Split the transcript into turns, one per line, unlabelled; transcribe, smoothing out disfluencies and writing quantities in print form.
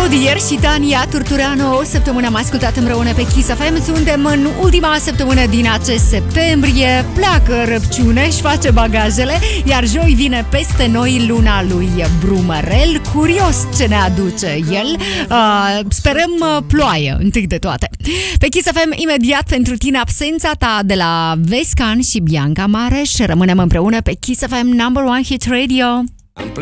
Claudier și Tania Turturano. O săptămână am ascultat împreună pe Kiss FM. Suntem în ultima săptămână din acest septembrie. Pleacă Răpciune și face bagajele, iar joi vine peste noi luna lui Brumărel. Curios ce ne aduce el. Sperăm ploaie întâi de toate. Pe Kiss FM imediat pentru tine absența ta de la Vescan și Bianca Mareș. Rămânem împreună pe Kiss FM number one hit radio.